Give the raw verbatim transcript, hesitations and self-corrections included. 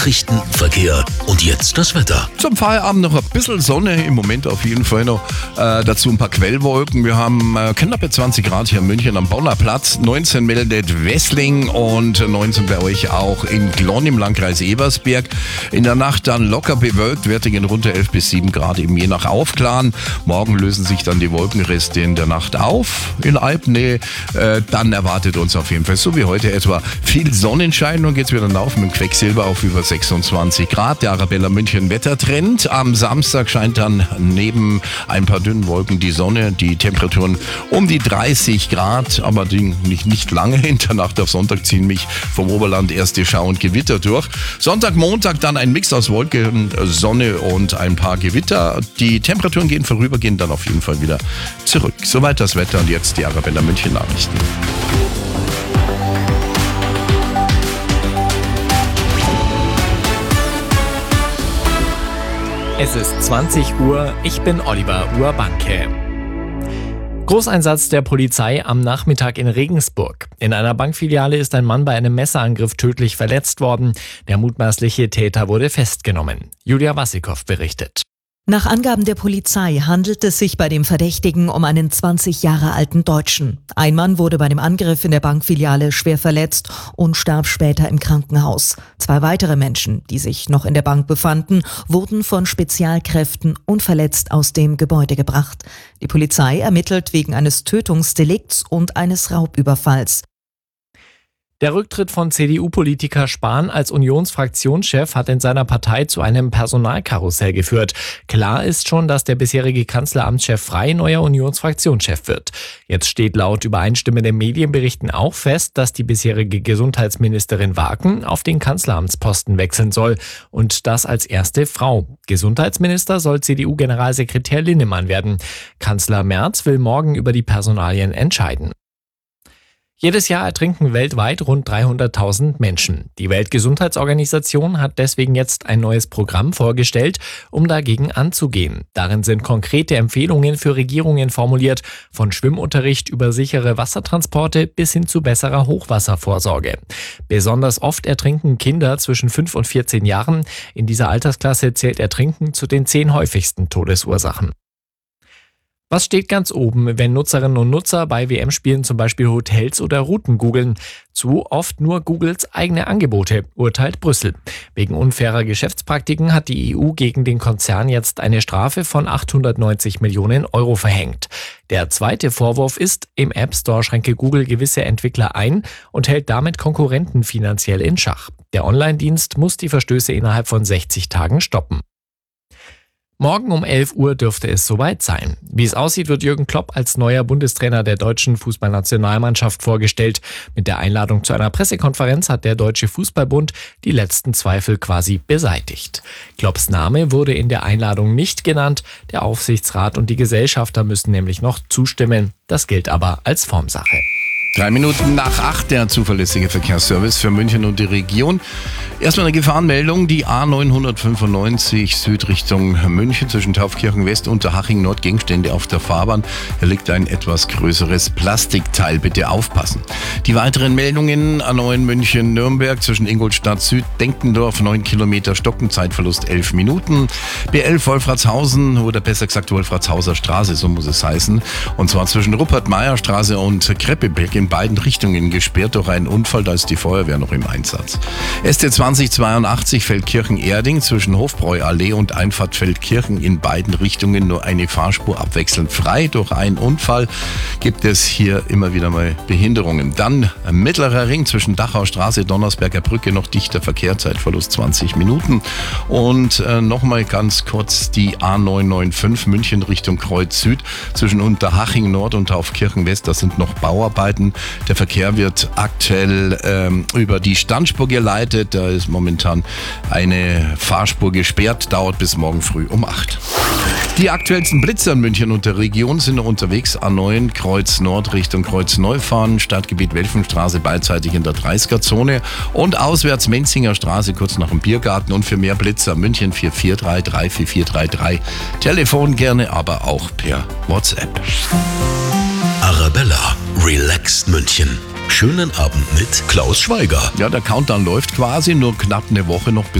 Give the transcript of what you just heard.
Nachrichten, Verkehr und jetzt das Wetter. Zum Feierabend noch ein bisschen Sonne, im Moment auf jeden Fall noch. Äh, dazu ein paar Quellwolken. Wir haben äh, knappe zwanzig Grad hier in München am Bonner Platz. neunzehn meldet Wessling und neunzehn bei euch auch in Glonn im Landkreis Ebersberg. In der Nacht dann locker bewölkt, Werte gehen runter elf bis sieben Grad, eben je nach Aufklaren. Morgen lösen sich dann die Wolkenreste in der Nacht auf in Alpnähe. Äh, dann erwartet uns auf jeden Fall, so wie heute etwa, viel Sonnenschein und geht's wieder rauf mit dem Quecksilber auf über sechsundzwanzig Grad. Der Arabella München Wettertrend. Am Samstag scheint dann neben ein paar dünnen Wolken die Sonne. Die Temperaturen um die dreißig Grad, aber die nicht, nicht lange. In der Nacht auf Sonntag ziehen mich vom Oberland erste Schau- und Gewitter durch. Sonntag, Montag dann ein Mix aus Wolken, Sonne und ein paar Gewitter. Die Temperaturen gehen vorübergehend dann auf jeden Fall wieder zurück. Soweit das Wetter und jetzt die Arabella München Nachrichten. Es ist zwanzig Uhr, ich bin Oliver Urbanke. Großeinsatz der Polizei am Nachmittag in Regensburg. In einer Bankfiliale ist ein Mann bei einem Messerangriff tödlich verletzt worden. Der mutmaßliche Täter wurde festgenommen. Julia Wassikow berichtet. Nach Angaben der Polizei handelt es sich bei dem Verdächtigen um einen zwanzig Jahre alten Deutschen. Ein Mann wurde bei dem Angriff in der Bankfiliale schwer verletzt und starb später im Krankenhaus. Zwei weitere Menschen, die sich noch in der Bank befanden, wurden von Spezialkräften unverletzt aus dem Gebäude gebracht. Die Polizei ermittelt wegen eines Tötungsdelikts und eines Raubüberfalls. Der Rücktritt von C D U-Politiker Spahn als Unionsfraktionschef hat in seiner Partei zu einem Personalkarussell geführt. Klar ist schon, dass der bisherige Kanzleramtschef Frey neuer Unionsfraktionschef wird. Jetzt steht laut übereinstimmenden Medienberichten auch fest, dass die bisherige Gesundheitsministerin Waken auf den Kanzleramtsposten wechseln soll. Und das als erste Frau. Gesundheitsminister soll C D U-Generalsekretär Linnemann werden. Kanzler Merz will morgen über die Personalien entscheiden. Jedes Jahr ertrinken weltweit rund dreihunderttausend Menschen. Die Weltgesundheitsorganisation hat deswegen jetzt ein neues Programm vorgestellt, um dagegen anzugehen. Darin sind konkrete Empfehlungen für Regierungen formuliert, von Schwimmunterricht über sichere Wassertransporte bis hin zu besserer Hochwasservorsorge. Besonders oft ertrinken Kinder zwischen fünf und vierzehn Jahren. In dieser Altersklasse zählt Ertrinken zu den zehn häufigsten Todesursachen. Was steht ganz oben, wenn Nutzerinnen und Nutzer bei W M-Spielen zum Beispiel Hotels oder Routen googeln? Zu oft nur Googles eigene Angebote, urteilt Brüssel. Wegen unfairer Geschäftspraktiken hat die E U gegen den Konzern jetzt eine Strafe von achthundertneunzig Millionen Euro verhängt. Der zweite Vorwurf ist, im App Store schränke Google gewisse Entwickler ein und hält damit Konkurrenten finanziell in Schach. Der Online-Dienst muss die Verstöße innerhalb von sechzig Tagen stoppen. Morgen um elf Uhr dürfte es soweit sein. Wie es aussieht, wird Jürgen Klopp als neuer Bundestrainer der deutschen Fußballnationalmannschaft vorgestellt. Mit der Einladung zu einer Pressekonferenz hat der Deutsche Fußballbund die letzten Zweifel quasi beseitigt. Klopps Name wurde in der Einladung nicht genannt. Der Aufsichtsrat und die Gesellschafter müssen nämlich noch zustimmen. Das gilt aber als Formsache. Drei Minuten nach acht, der zuverlässige Verkehrsservice für München und die Region. Erstmal eine Gefahrenmeldung, die A neunhundertfünfundneunzig Südrichtung München zwischen Taufkirchen West und Unterhaching Nord, Gegenstände auf der Fahrbahn. Hier liegt ein etwas größeres Plastikteil, bitte aufpassen. Die weiteren Meldungen: A neun München Nürnberg zwischen Ingolstadt Süd, Denkendorf, neun Kilometer Stocken, Zeitverlust elf Minuten. B elf Wolfratshausen oder besser gesagt Wolfratshauser Straße, so muss es heißen. Und zwar zwischen Ruppert-Meyer-Straße und Kreppebeck in beiden Richtungen gesperrt durch einen Unfall, da ist die Feuerwehr noch im Einsatz. S T zwanzig zweiundachtzig Feldkirchen-Erding zwischen Hofbräu-Allee und Einfahrt Feldkirchen in beiden Richtungen nur eine Fahrspur abwechselnd frei. Durch einen Unfall gibt es hier immer wieder mal Behinderungen. Dann Mittlerer Ring zwischen Dachau Straße, Donnersberger Brücke, noch dichter Verkehr, Zeitverlust zwanzig Minuten. Und äh, nochmal ganz kurz die A neunhunderfünfundneunzig München Richtung Kreuz Süd zwischen Unterhaching Nord und Taufkirchen West, da sind noch Bauarbeiten. Der Verkehr wird aktuell ähm, über die Standspur geleitet. Da ist momentan eine Fahrspur gesperrt, dauert bis morgen früh um acht. Die aktuellsten Blitzer in München und der Region sind noch unterwegs. A neun Kreuz Nord Richtung Kreuz Neufahren, Stadtgebiet Welfenstraße beidseitig in der dreißiger-Zone und auswärts Menzinger Straße kurz nach dem Biergarten. Und für mehr Blitzer München vier vier drei drei vier vier drei drei. Telefon gerne, aber auch per WhatsApp. Arabella, relaxed München. Schönen Abend mit Klaus Schweiger. Ja, der Countdown läuft quasi, nur knapp eine Woche noch bis